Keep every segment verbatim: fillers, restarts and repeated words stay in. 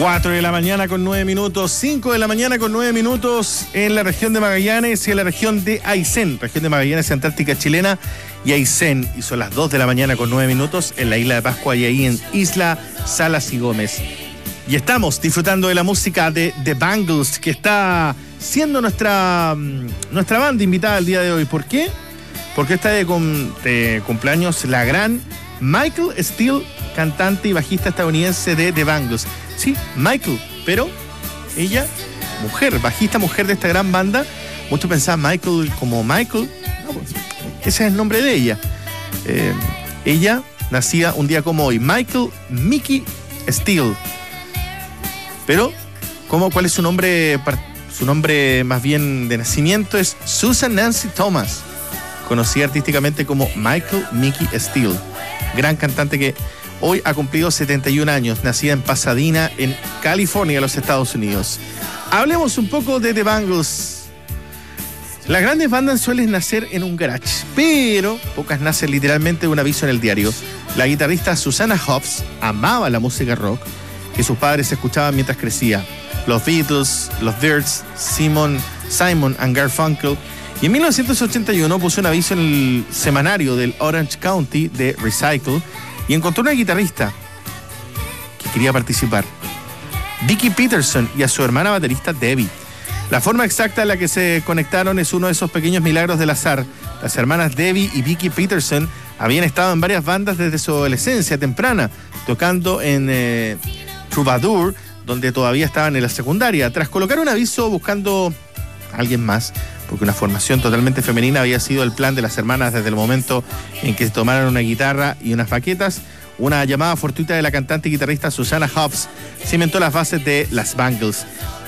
cuatro de la mañana con nueve minutos, cinco de la mañana con nueve minutos en la región de Magallanes y en la región de Aysén, región de Magallanes, Antártica chilena y Aysén. Y son las dos de la mañana con nueve minutos en la isla de Pascua y ahí en Isla Salas y Gómez. Y estamos disfrutando de la música de The Bangles, que está siendo nuestra, nuestra banda invitada el día de hoy. ¿Por qué? Porque está de, cum, de cumpleaños la gran Michael Steele, cantante y bajista estadounidense de The Bangles. Sí, Michael, pero ella, mujer, bajista mujer de esta gran banda. Muchos pensaban Michael como Michael. No, pues, ese es el nombre de ella. Eh, ella nacía un día como hoy, Michael Mickey Steele. Pero, ¿cómo, ¿cuál es su nombre? Su nombre más bien de nacimiento es Susan Nancy Thomas, conocida artísticamente como Michael Mickey Steele. Gran cantante que hoy ha cumplido setenta y un años, nacida en Pasadena, en California, los Estados Unidos. Hablemos un poco de The Bangles. Las grandes bandas suelen nacer en un garage, pero pocas nacen literalmente de un aviso en el diario. La guitarrista Susanna Hoffs amaba la música rock que sus padres escuchaban mientras crecía. Los Beatles, los Byrds, Simon, Simon and Garfunkel. Y en mil novecientos ochenta y uno puso un aviso en el semanario del Orange County de Recycle y encontró una guitarrista que quería participar, Vicki Peterson, y a su hermana baterista Debbie. La forma exacta en la que se conectaron es uno de esos pequeños milagros del azar. Las hermanas Debbie y Vicki Peterson habían estado en varias bandas desde su adolescencia temprana, tocando en eh, Troubadour, donde todavía estaban en la secundaria. Tras colocar un aviso buscando a alguien más, porque una formación totalmente femenina había sido el plan de las hermanas desde el momento en que se tomaron una guitarra y unas baquetas, una llamada fortuita de la cantante y guitarrista Susanna Hoffs cimentó las bases de las Bangles.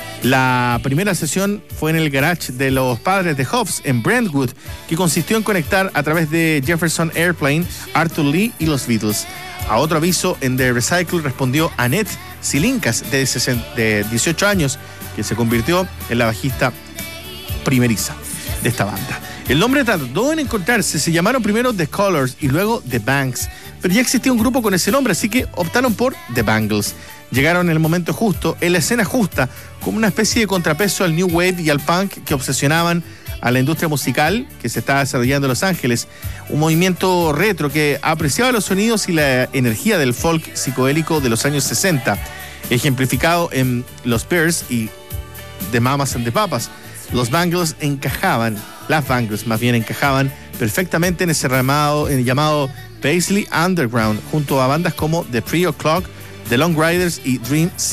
La primera sesión fue en el garage de los padres de Hoffs en Brentwood, que consistió en conectar a través de Jefferson Airplane, Arthur Lee y los Beatles. A otro aviso en The Recycle respondió Annette Silincas, de dieciocho años, que se convirtió en la bajista primeriza de esta banda. El nombre tardó en encontrarse, se llamaron primero The Colors y luego The Banks, pero ya existía un grupo con ese nombre, así que optaron por The Bangles. Llegaron en el momento justo, en la escena justa, como una especie de contrapeso al New Wave y al punk que obsesionaban a la industria musical que se estaba desarrollando en Los Ángeles. Un movimiento retro que apreciaba los sonidos y la energía del folk psicodélico de los años sesenta, ejemplificado en los Byrds y The Mamas and the Papas. Los Bangles encajaban, las Bangles más bien encajaban perfectamente en ese ramado, en el llamado Paisley Underground, junto a bandas como The Three O'Clock, The Long Riders y Dream